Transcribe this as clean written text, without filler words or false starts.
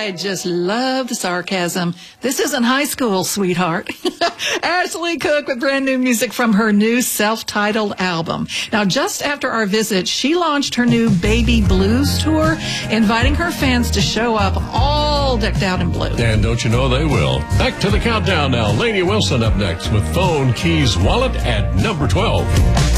I just love the sarcasm. This isn't high school, sweetheart. Ashley Cook with brand new music from her new self-titled album. Now, just after our visit, she launched her new Baby Blues tour, inviting her fans to show up all decked out in blue. And don't you know they will? Back to the countdown now. Lainey Wilson up next with Phone, Keys, Wallet at number 12.